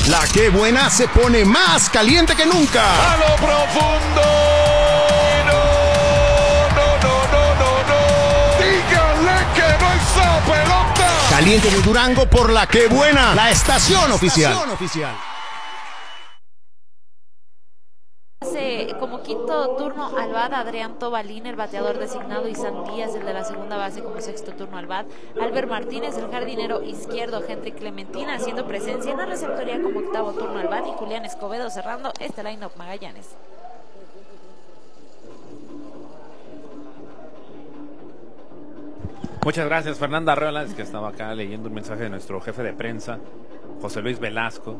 La que buena se pone más caliente que nunca. ¡A lo profundo! ¡No! ¡Díganle que no esa pelota! Caliente de Durango por La que buena, la estación oficial. Como quinto turno al BAD, Adrián Tobalín, el bateador designado, y San Díaz, el de la segunda base, como sexto turno al BAD. Albert Martínez, el jardinero izquierdo. Henry Clementina haciendo presencia en la receptoría como octavo turno al BAD, y Julián Escobedo cerrando este line-up Magallanes. Muchas gracias, Fernanda Arreola, es que estaba acá leyendo un mensaje de nuestro jefe de prensa, José Luis Velasco.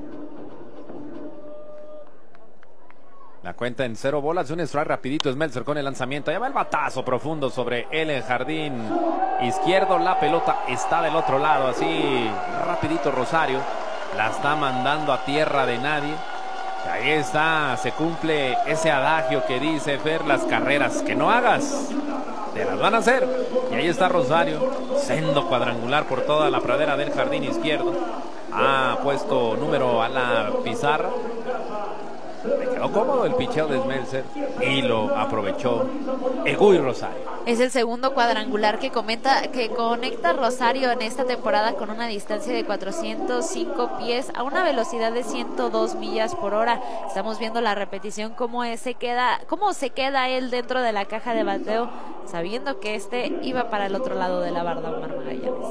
La cuenta en 0 bolas, un strike rapidito, Smeltzer con el lanzamiento, ya va el batazo profundo sobre el jardín izquierdo, la pelota está del otro lado, así rapidito Rosario, la está mandando a tierra de nadie, y ahí está, se cumple ese adagio que dice Fer, las carreras que no hagas, te las van a hacer, y ahí está Rosario, sendo cuadrangular por toda la pradera del jardín izquierdo, ha puesto número a la pizarra. Le quedó cómodo el picheo de Smeltzer y lo aprovechó Egui Rosario. Es el segundo cuadrangular que conecta Rosario en esta temporada con una distancia de 405 pies a una velocidad de 102 millas por hora. Estamos viendo la repetición, cómo se queda él dentro de la caja de bateo, sabiendo que iba para el otro lado de la barda, Omar Magallanes.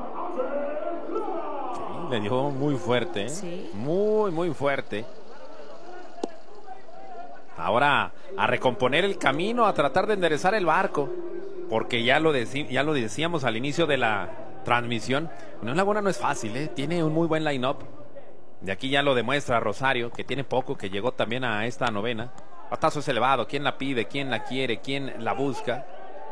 Sí, le dio muy fuerte, ¿eh? Sí. Muy fuerte. Ahora a recomponer el camino, a tratar de enderezar el barco, porque ya lo decíamos al inicio de la transmisión, Unión Laguna no es fácil, ¿eh? Tiene un muy buen line-up. De aquí ya lo demuestra Rosario, que tiene poco, que llegó también a esta novena. Batazo es elevado, ¿quién la pide? ¿Quién la quiere? ¿Quién la busca?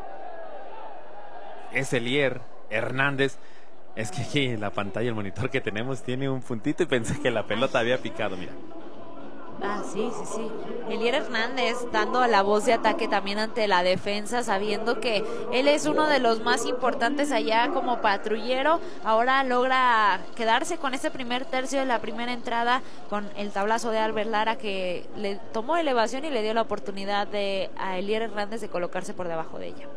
Es Elier Hernández. Es que aquí en la pantalla, el monitor que tenemos tiene un puntito y pensé que la pelota había picado, mira. Ah, sí. Elier Hernández dando la voz de ataque también ante la defensa, sabiendo que él es uno de los más importantes allá como patrullero. Ahora logra quedarse con ese primer tercio de la primera entrada con el tablazo de Albert Lara, que le tomó elevación y le dio la oportunidad a Elier Hernández de colocarse por debajo de ella.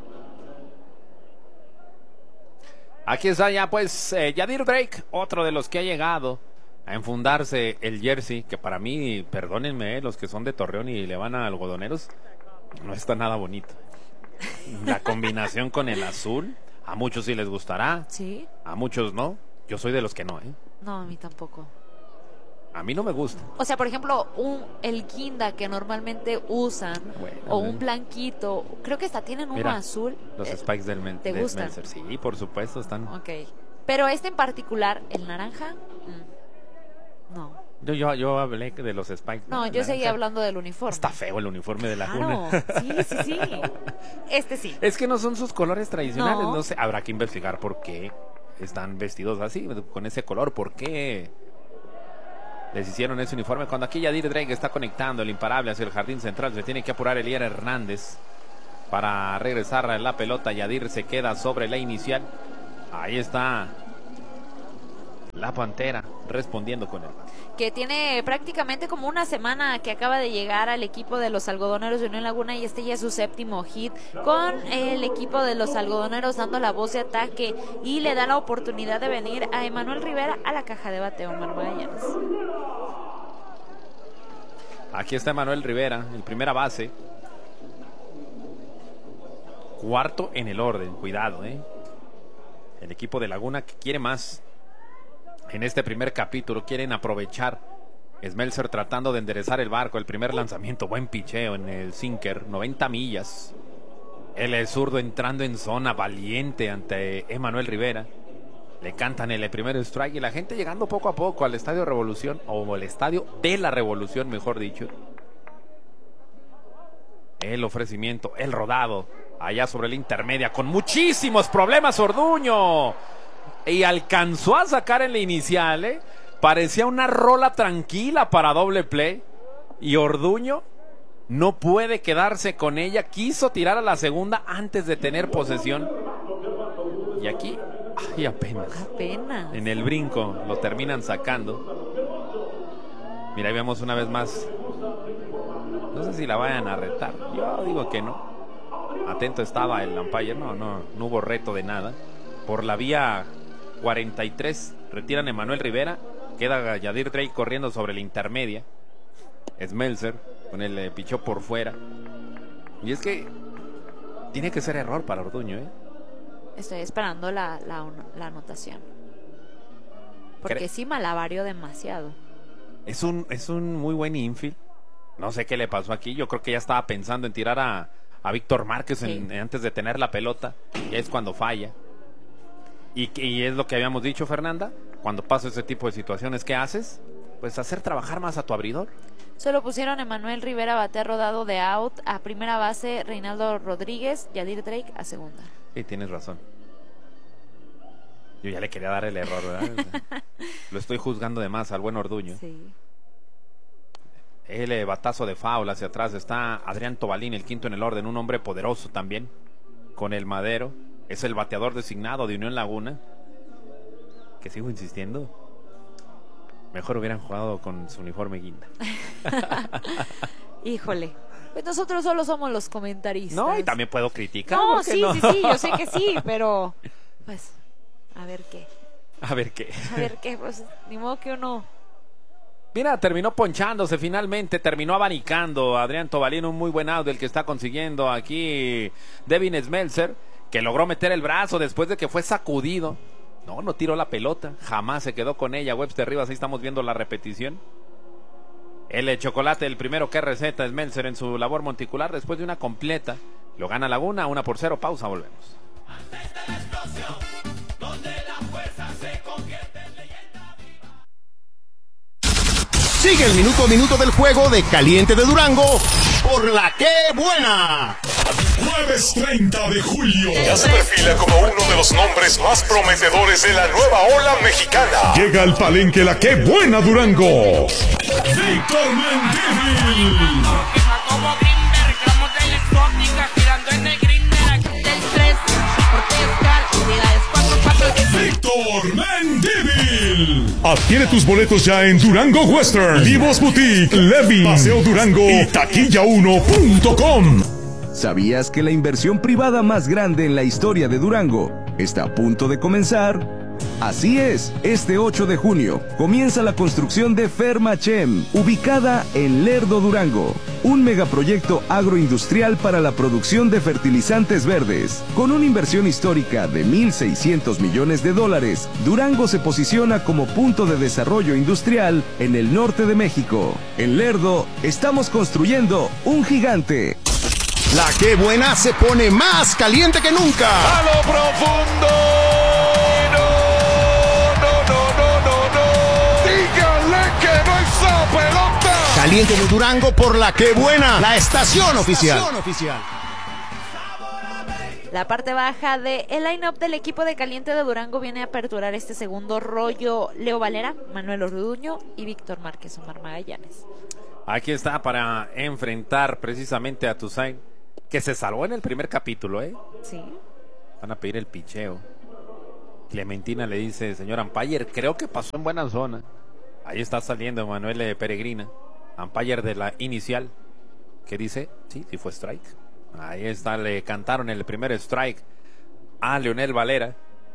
Aquí está ya pues Yadir Drake, otro de los que ha llegado a enfundarse el jersey, que para mí, perdónenme, los que son de Torreón y le van a algodoneros, no está nada bonito. La combinación con el azul, a muchos sí les gustará, sí, a muchos no. Yo soy de los que no, ¿eh? No, a mí tampoco. A mí no me gusta. O sea, por ejemplo, el guinda que normalmente usan, o un blanquito, creo que hasta tienen uno azul. Los spikes del Smeltzer, sí, por supuesto están. Ok, pero en particular, el naranja, no. Yo hablé de los spikes. No, yo seguía hablando del uniforme. Está feo el uniforme de Laguna. Claro, sí. Sí. Es que no son sus colores tradicionales, no sé, habrá que investigar por qué están vestidos así, con ese color, por qué les hicieron ese uniforme. Cuando aquí Yadir Drake está conectando el imparable hacia el jardín central, se tiene que apurar Elier Hernández para regresar a la pelota. Yadir se queda sobre la inicial. Ahí está la Pantera respondiendo con él. Que tiene prácticamente como una semana que acaba de llegar al equipo de los algodoneros de Unión Laguna, y ya es su séptimo hit con el equipo de los algodoneros, dando la voz de ataque, y le da la oportunidad de venir a Emanuel Rivera a la caja de bateo, Omar Magallanes. Aquí está Emanuel Rivera, el primera base. Cuarto en el orden, cuidado, el equipo de Laguna que quiere más. En este primer capítulo quieren aprovechar. Smeltzer tratando de enderezar el barco. El primer lanzamiento, buen picheo en el sinker, 90 millas. El zurdo entrando en zona, valiente ante Emanuel Rivera. Le cantan el primer strike y la gente llegando poco a poco al Estadio Revolución, o el Estadio de la Revolución, mejor dicho. El ofrecimiento, el rodado, allá sobre la intermedia, con muchísimos problemas Orduño. Y alcanzó a sacar en la inicial, parecía una rola tranquila para doble play. Y Orduño no puede quedarse con ella. Quiso tirar a la segunda antes de tener posesión. Y aquí, apenas. En el brinco lo terminan sacando. Mira, ahí vemos una vez más. No sé si la vayan a retar. Yo digo que no. Atento estaba el umpire. No hubo reto de nada. Por la vía 43 retiran a Emanuel Rivera. Queda Yadir Drake corriendo sobre la intermedia. Smeltzer con el pichó por fuera. Y es que tiene que ser error para Orduño, ¿eh? Estoy esperando la anotación. Porque sí malavarió demasiado. Es un muy buen infield. No sé qué le pasó aquí. Yo creo que ya estaba pensando en tirar a Víctor Márquez antes de tener la pelota. Ya es cuando falla. Y es lo que habíamos dicho, Fernanda. Cuando pasa ese tipo de situaciones, ¿qué haces? Pues hacer trabajar más a tu abridor. Solo pusieron a Emanuel Rivera a batear rodado de out. A primera base, Reinaldo Rodríguez. Yadir Drake a segunda. Sí, tienes razón. Yo ya le quería dar el error, ¿verdad? O sea, lo estoy juzgando de más al buen Orduño. Sí. El batazo de foul hacia atrás. Está Adrián Tobalín, el quinto en el orden. Un hombre poderoso también. Con el madero. Es el bateador designado de Unión Laguna. Que sigo insistiendo. Mejor hubieran jugado con su uniforme guinda. Híjole. Pues nosotros solo somos los comentaristas. No, y también puedo criticar. No, sí, yo sé que sí, pero pues, a ver qué. A ver qué, pues, ni modo que uno... Mira, terminó ponchándose finalmente, terminó abanicando Adrián Tobalín, un muy buen out el que está consiguiendo aquí Devin Smeltzer, que logró meter el brazo después de que fue sacudido. No tiró la pelota, jamás se quedó con ella. Webster Rivas, ahí estamos viendo la repetición. El chocolate, el primero que receta Smeltzer en su labor monticular después de una completa. Lo gana Laguna, 1-0, pausa, volvemos. Sigue el minuto a minuto del juego de Caliente de Durango por la que buena. Jueves 30 de julio. Ya se perfila como uno de los nombres más prometedores de la nueva ola mexicana. Llega al palenque la que buena Durango. Víctor Mendívil. Como Greenberg, ramos de la exótica, girando en el Greenberg, del 3, Ortezcar, unidades 4-4. Víctor Mendívil. Adquiere tus boletos ya en Durango Western, Vivos Boutique, Levin, Paseo Durango y taquilla1.com. ¿Sabías que la inversión privada más grande en la historia de Durango está a punto de comenzar? Así es, este 8 de junio comienza la construcción de Fermachem, ubicada en Lerdo, Durango. Un megaproyecto agroindustrial para la producción de fertilizantes verdes. Con una inversión histórica de $1,600 millones, Durango se posiciona como punto de desarrollo industrial en el norte de México. En Lerdo estamos construyendo un gigante. La que buena se pone más caliente que nunca. A lo profundo. No. Dígale que no esa pelota. Caliente de Durango por la que buena. La estación oficial. La parte baja de el line-up del equipo de Caliente de Durango viene a aperturar este segundo rollo. Leo Valera, Manuel Orduño y Víctor Márquez, Omar Magallanes. Aquí está para enfrentar precisamente a Toussaint, que se salvó en el primer capítulo, ¿eh? Sí. Van a pedir el picheo. Clementina le dice, señor umpire, creo que pasó en buena zona. Ahí está saliendo Manuel Peregrina, umpire de la inicial, que dice, sí fue strike. Ahí está, le cantaron el primer strike a Leonel Valera.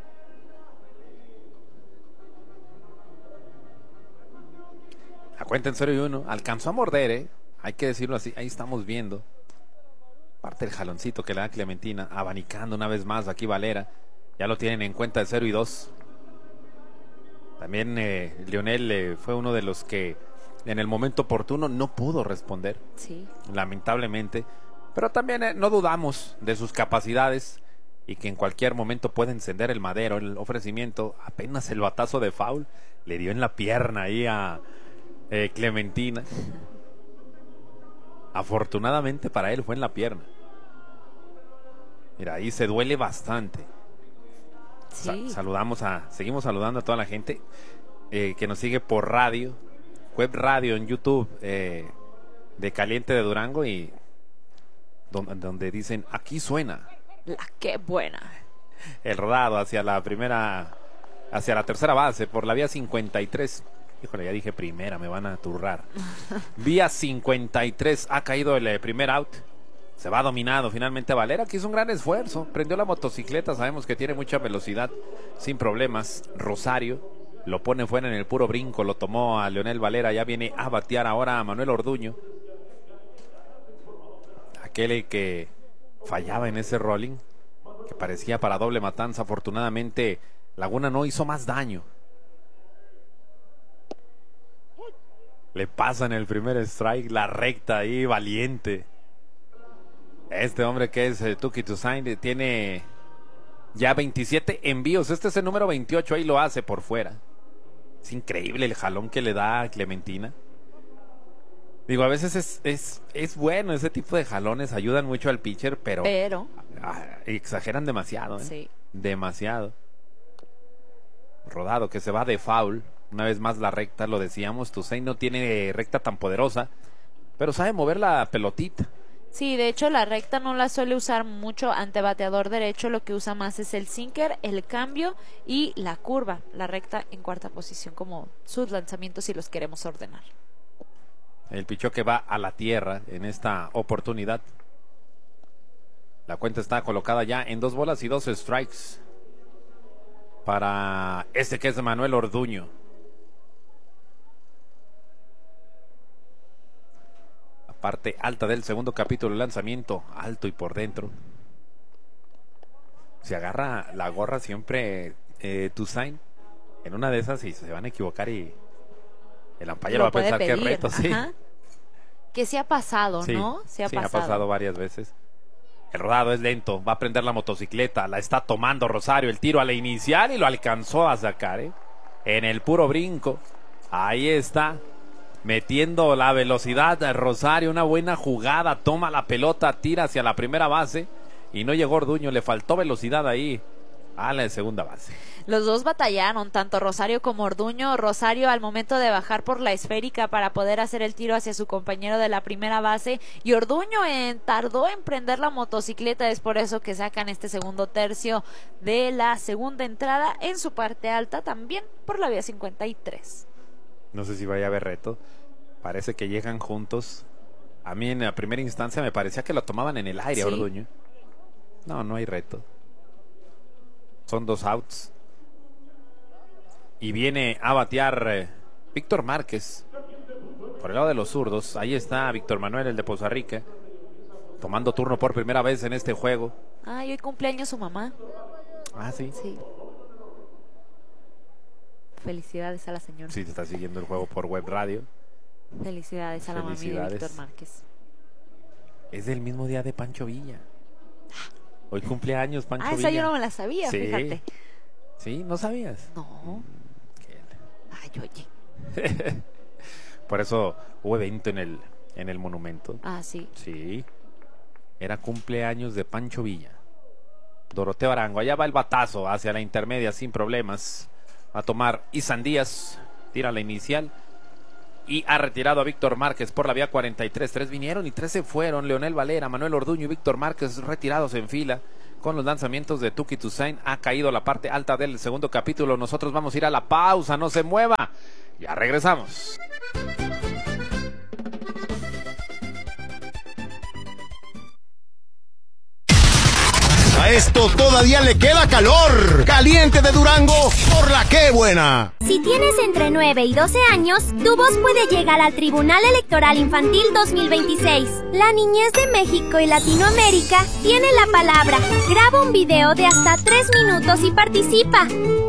La cuenta en 0-1, alcanzó a morder, hay que decirlo así, ahí estamos viendo. Parte del jaloncito que le da Clementina, abanicando una vez más aquí Valera. Ya lo tienen en cuenta de 0-2. También Leonel fue uno de los que en el momento oportuno no pudo responder. Sí. Lamentablemente. Pero también no dudamos de sus capacidades y que en cualquier momento puede encender el madero. El ofrecimiento, apenas el batazo de foul, le dio en la pierna ahí a Clementina. Afortunadamente para él fue en la pierna. Mira, ahí se duele bastante. Sí. Seguimos saludando a toda la gente que nos sigue por radio, web radio en YouTube de Caliente de Durango y donde dicen aquí suena la que buena. El rodado hacia la tercera base por la vía 53. Híjole, ya dije primera, me van a turrar. Vía 53, ha caído el primer out. Se va dominado finalmente Valera, que hizo un gran esfuerzo. Prendió la motocicleta, sabemos que tiene mucha velocidad, sin problemas. Rosario lo pone fuera en el puro brinco, lo tomó a Leonel Valera. Ya viene a batear ahora a Manuel Orduño. Aquel que fallaba en ese rolling, que parecía para doble matanza. Afortunadamente, Laguna no hizo más daño. Le pasa en el primer strike, la recta ahí, valiente. Este hombre que es Tuki Toussaint tiene ya 27 envíos. Este es el número 28, ahí lo hace por fuera. Es increíble el jalón que le da a Clementina. Digo, a veces es bueno ese tipo de jalones, ayudan mucho al pitcher, pero exageran demasiado, ¿eh? Sí. Demasiado. Rodado que se va de foul. Una vez más la recta, lo decíamos, Toussaint no tiene recta tan poderosa, pero sabe mover la pelotita. Sí, de hecho la recta no la suele usar mucho ante bateador derecho, lo que usa más es el sinker, el cambio y la curva. La recta en cuarta posición como sus lanzamientos si los queremos ordenar. El pichó que va a la tierra en esta oportunidad. La cuenta está colocada ya en 2 bolas y 2 strikes para este que es Manuel Orduño. Parte alta del segundo capítulo, el lanzamiento alto y por dentro. Se agarra la gorra siempre Toussaint en una de esas y se van a equivocar y el umpire va a pensar que es reto. Sí. Que sí ha pasado, sí, ¿no? Sí, ha pasado varias veces. El rodado es lento, va a prender la motocicleta, la está tomando Rosario, el tiro a la inicial y lo alcanzó a sacar, ¿eh? En el puro brinco. Ahí está. Metiendo la velocidad de Rosario, una buena jugada, toma la pelota, tira hacia la primera base y no llegó Orduño, le faltó velocidad ahí a la segunda base. Los dos batallaron, tanto Rosario como Orduño. Rosario al momento de bajar por la esférica para poder hacer el tiro hacia su compañero de la primera base, y Orduño tardó en prender la motocicleta. Es por eso que sacan este segundo tercio de la segunda entrada en su parte alta, también por la vía 53. No sé si vaya a haber reto. Parece que llegan juntos. A mí en la primera instancia me parecía que lo tomaban en el aire, ¿sí? Orduño. No hay reto. Son 2 outs. Y viene a batear Víctor Márquez por el lado de los zurdos. Ahí está Víctor Manuel, el de Poza Rica, tomando turno por primera vez en este juego. Hoy cumpleaños su mamá. Sí. Sí. Felicidades a la señora. Sí, te está siguiendo el juego por web radio. Felicidades a la mami de Víctor Márquez. Es del mismo día de Pancho Villa. Hoy cumpleaños Pancho Villa. Esa yo no me la sabía, sí. Fíjate. ¿Sí? ¿No sabías? No. Oye. Por eso hubo evento en el monumento. Sí. Sí. Era cumpleaños de Pancho Villa. Doroteo Arango. Allá va el batazo hacia la intermedia sin problemas. A tomar Isan Díaz, tira la inicial y ha retirado a Víctor Márquez por la vía 43. 3 vinieron y 3 se fueron. Leonel Valera, Manuel Orduño y Víctor Márquez retirados en fila con los lanzamientos de Tuki Toussaint. Ha caído la parte alta del segundo capítulo. Nosotros vamos a ir a la pausa, no se mueva. Ya regresamos. A esto todavía le queda calor. Caliente de Durango por la que buena. Si tienes entre 9 y 12 años, tu voz puede llegar al Tribunal Electoral Infantil 2026. La niñez de México y Latinoamérica tiene la palabra. Graba un video de hasta 3 minutos y participa.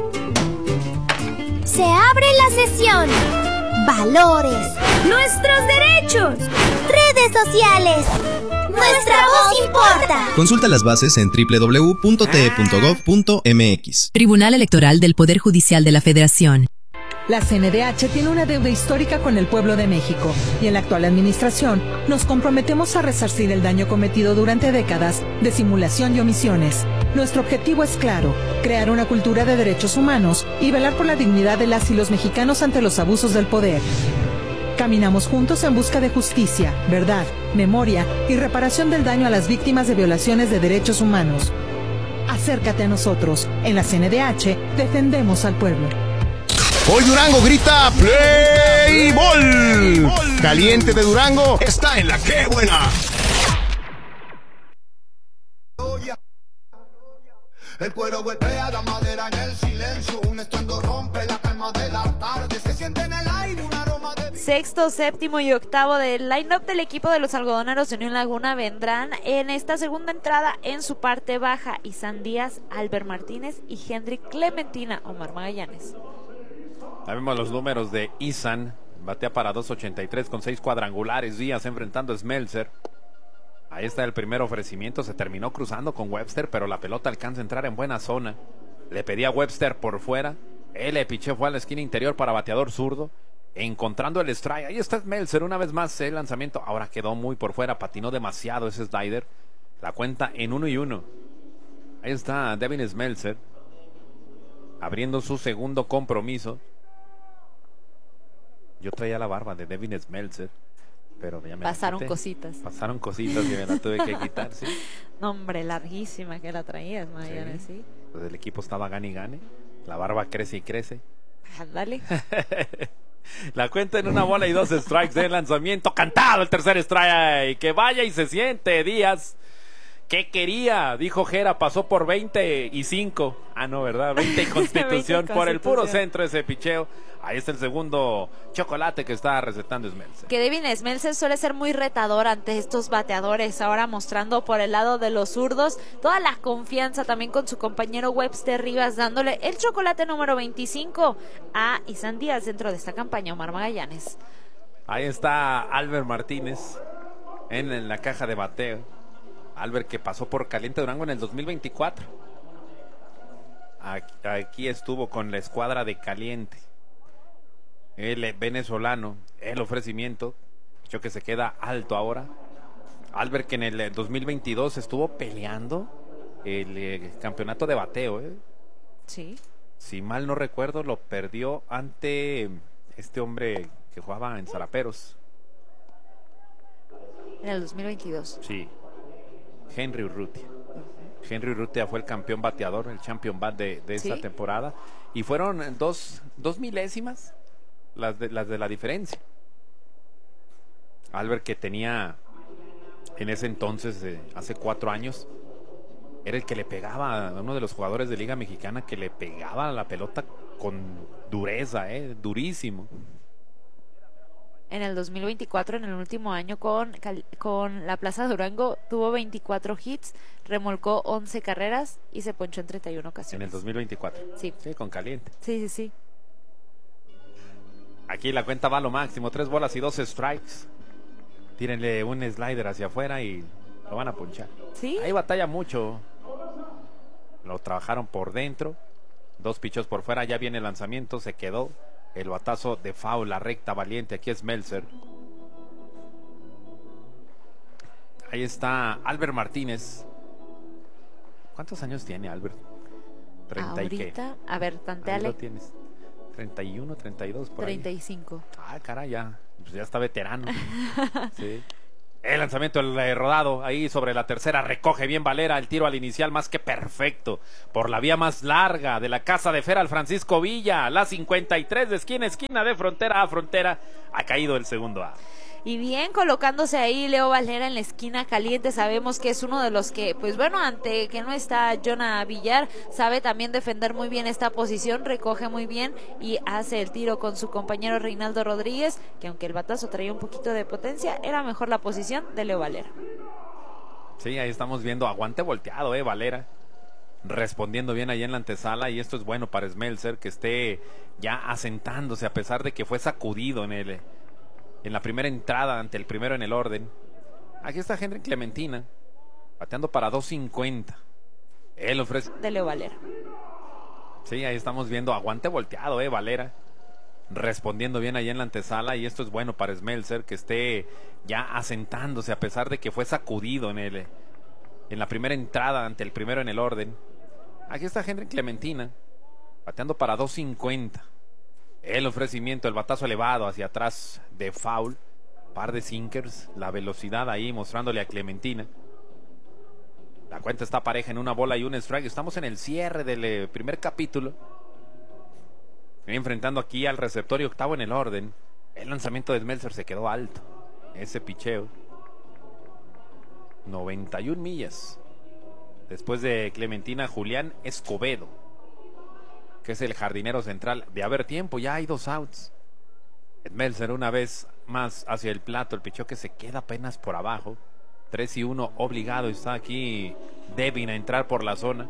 Se abre la sesión. Valores. Nuestros derechos. Redes sociales. ¡Nuestra voz importa! Consulta las bases en www.te.gov.mx. Tribunal Electoral del Poder Judicial de la Federación. La CNDH tiene una deuda histórica con el pueblo de México y en la actual administración nos comprometemos a resarcir el daño cometido durante décadas de simulación y omisiones. Nuestro objetivo es claro, crear una cultura de derechos humanos y velar por la dignidad de las y los mexicanos ante los abusos del poder. Caminamos juntos en busca de justicia, verdad, memoria y reparación del daño a las víctimas de violaciones de derechos humanos. Acércate a nosotros. En la CNDH defendemos al pueblo. Hoy Durango grita Play Ball. Caliente de Durango está en la que buena. El cuero golpea la madera en el silencio, un estruendo rompe la calma de la tarde, se siente en el aire un aroma de... Sexto, séptimo y octavo del line-up del equipo de los algodoneros de Unión Laguna vendrán en esta segunda entrada en su parte baja: Isan Díaz, Albert Martínez y Hendrik Clementina. Omar Magallanes. Ya vemos los números de Isan, batea para 2.83 con 6 cuadrangulares. Díaz enfrentando a Smeltzer. Ahí está el primer ofrecimiento, se terminó cruzando con Webster, pero la pelota alcanza a entrar en buena zona. Le pedía a Webster por fuera, él le piché, fue a la esquina interior para bateador zurdo, encontrando el strike. Ahí está Smeltzer, una vez más el lanzamiento, ahora quedó muy por fuera, patinó demasiado ese slider. La cuenta en 1-1. Ahí está Devin Smeltzer, abriendo su segundo compromiso. Yo traía la barba de Devin Smeltzer, pero ya me pasaron cositas. Pasaron cositas y me la tuve que quitar, ¿sí? No, hombre, larguísima que la traías, Magallanes, ¿sí? Pues el equipo estaba gane y gane. La barba crece y crece. Ándale. La cuenta en 1-2 strikes de lanzamiento. Cantado el tercer strike. Que vaya y se siente Díaz. ¿Qué quería? Dijo Jera, pasó por 25. Ah, no, ¿verdad? 20 y Constitución por el puro centro ese picheo. Ahí está el segundo chocolate que está recetando Smeltzer. Que Devin Smeltzer suele ser muy retador ante estos bateadores, ahora mostrando por el lado de los zurdos toda la confianza también con su compañero Webster Rivas, dándole el chocolate número 25 a Isan Díaz dentro de esta campaña. Omar Magallanes. Ahí está Albert Martínez en la caja de bateo. Albert, que pasó por Caliente Durango en el 2024. Aquí estuvo con la escuadra de Caliente. El venezolano, el ofrecimiento, yo que se queda alto ahora. Albert, que en el 2022 estuvo peleando el campeonato de bateo, Sí. Si mal no recuerdo, lo perdió ante este hombre que jugaba en Zaraperos. En el 2022. Sí. Henry Urrutia. Henry Urrutia fue el campeón bateador, el champion bat de esta temporada. Y fueron dos milésimas las de la diferencia. Albert, que tenía en ese entonces, hace 4 años, era el que le pegaba a uno de los jugadores de Liga Mexicana, que le pegaba a la pelota con dureza, durísimo. En el 2024, en el último año con la Plaza Durango, tuvo 24 hits, remolcó 11 carreras y se ponchó en 31 ocasiones. En el 2024. Sí. Sí, con Caliente. Sí. Aquí la cuenta va a lo máximo, 3 bolas y 2 strikes. Tírenle un slider hacia afuera y lo van a ponchar. Sí. Ahí batalla mucho. Lo trabajaron por dentro. 2 pichos por fuera, ya viene el lanzamiento, se quedó. El batazo de foul, la recta valiente. Aquí es Smeltzer. Ahí está Albert Martínez. ¿Cuántos años tiene Albert? 30 ahorita, y qué. A ver, tanteale. Ahí lo tienes. 31, 32 por 35. Ahí. Ah, caray, ya está veterano. Sí. El lanzamiento, el rodado ahí sobre la tercera, recoge bien Valera, el tiro al inicial más que perfecto, por la vía más larga de la casa de Fer al Francisco Villa, la 53 de esquina a esquina, de frontera a frontera, ha caído el segundo out. Y bien colocándose ahí Leo Valera en la esquina caliente. Sabemos que es uno de los que, pues bueno, ante que no está Jonah Villar, sabe también defender muy bien esta posición, recoge muy bien y hace el tiro con su compañero Reinaldo Rodríguez, que aunque el batazo traía un poquito de potencia, era mejor la posición de Leo Valera. Sí, ahí estamos viendo aguante volteado, Valera, respondiendo bien ahí en la antesala, y esto es bueno para Smeltzer, que esté ya asentándose a pesar de que fue sacudido en la primera entrada ante el primero en el orden. Aquí está Hendrik Clementina, bateando para 2.50. Él ofrece... de Leo Valera. Sí, ahí estamos viendo aguante volteado, Valera, respondiendo bien ahí en la antesala, y esto es bueno para Smeltzer, que esté ya asentándose a pesar de que fue sacudido en la primera entrada ante el primero en el orden. Aquí está Hendrik Clementina, bateando para 2.50. El ofrecimiento, el batazo elevado hacia atrás de foul, par de sinkers, la velocidad ahí mostrándole a Clementina. La cuenta está pareja en 1 bola y 1 strike. Estamos en el cierre del primer capítulo. enfrentando aquí al receptor y octavo en el orden. El lanzamiento de Smeltzer se quedó alto. Ese picheo. 91 millas. Después de Clementina, Julián Escobedo, que es el jardinero central. De haber tiempo, ya hay 2 outs. Smeltzer una vez más hacia el plato. El picheo que se queda apenas por abajo. 3-1 obligado. Está aquí Devin a entrar por la zona.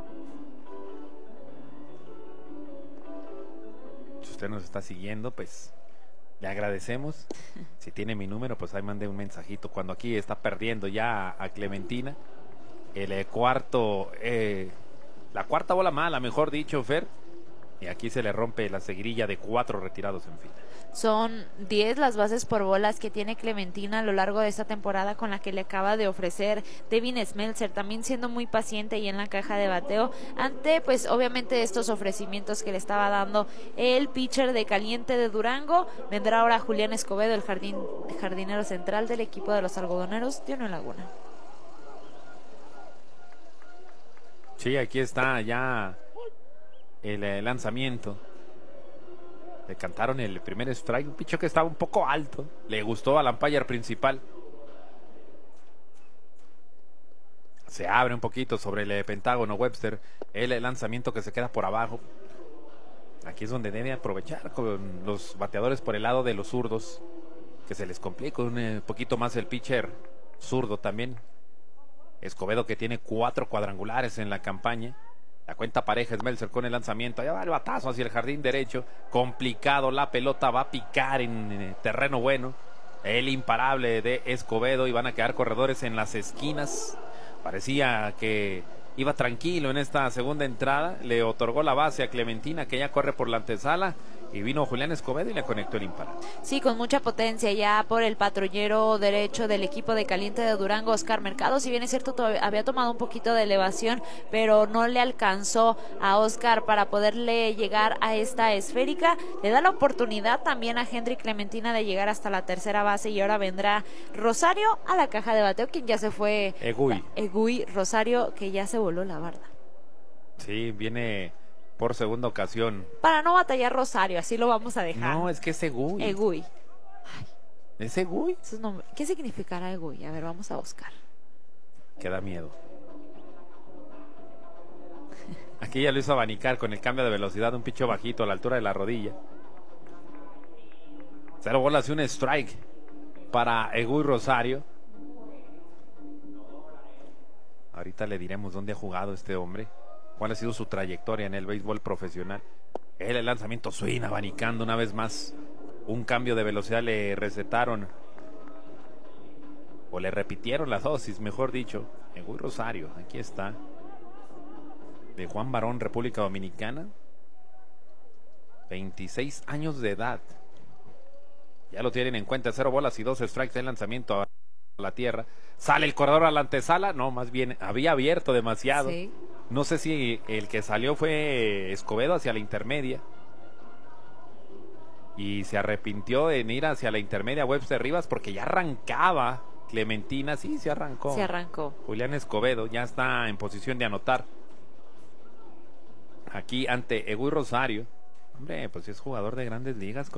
Si usted nos está siguiendo, pues le agradecemos. Si tiene mi número, pues ahí mande un mensajito. Cuando aquí está perdiendo ya a Clementina. El cuarto, la cuarta bola mala, mejor dicho, Fer. Y aquí se le rompe la seguidilla de 4 retirados en fila. Son 10 las bases por bolas que tiene Clementina a lo largo de esta temporada, con la que le acaba de ofrecer Devin Smeltzer, también siendo muy paciente y en la caja de bateo ante, pues obviamente, estos ofrecimientos que le estaba dando el pitcher de Caliente de Durango. Vendrá ahora Julián Escobedo, el jardinero central del equipo de los algodoneros de Unión Laguna. Sí, aquí está ya el lanzamiento. Le cantaron el primer strike, un picho que estaba un poco alto. Le gustó al umpire principal. Se abre un poquito sobre el pentágono Webster. El lanzamiento que se queda por abajo. Aquí es donde debe aprovechar con los bateadores por el lado de los zurdos, que se les complica un poquito más el pitcher zurdo también. Escobedo, que tiene 4 cuadrangulares en la campaña. La cuenta pareja, Smeltzer con el lanzamiento. Allá va el batazo hacia el jardín derecho. Complicado, la pelota va a picar en terreno bueno. El imparable de Escobedo, y van a quedar corredores en las esquinas. Parecía que iba tranquilo en esta segunda entrada. Le otorgó la base a Clementina, que ya corre por la antesala. Y vino Julián Escobedo y le conectó el imparable. Sí, con mucha potencia ya por el patrullero derecho del equipo de Caliente de Durango, Oscar Mercado. Si bien es cierto, había tomado un poquito de elevación, pero no le alcanzó a Oscar para poderle llegar a esta esférica. Le da la oportunidad también a Henry Clementina de llegar hasta la tercera base, y ahora vendrá Rosario a la caja de bateo, quien ya se fue. Egui Rosario, que ya se voló la barda. Sí, viene por segunda ocasión. Para no batallar Rosario, así lo vamos a dejar. No, es que es Egui. Egui. ¿Es Egui? ¿Qué significará Egui? A ver, vamos a buscar. Que da miedo. Aquí ya lo hizo abanicar con el cambio de velocidad, un picho bajito a la altura de la rodilla. 0 bolas y un strike para Egui Rosario. Ahorita le diremos dónde ha jugado este hombre, cuál ha sido su trayectoria en el béisbol profesional. El lanzamiento swing, abanicando una vez más. Un cambio de velocidad le recetaron, o le repitieron la dosis, mejor dicho. Egui Rosario, aquí está, de Juan Barón, República Dominicana. 26 años de edad. Ya lo tienen en cuenta. 0 bolas y 2 strikes de lanzamiento a la tierra. Sale el corredor a la antesala. No, más bien había abierto demasiado. Sí. No sé si el que salió fue Escobedo hacia la intermedia y se arrepintió en ir hacia la intermedia Webster Rivas, porque ya arrancaba Clementina. Sí, se arrancó. Se arrancó. Julián Escobedo ya está en posición de anotar aquí ante Egui Rosario. Hombre, pues es jugador de Grandes Ligas.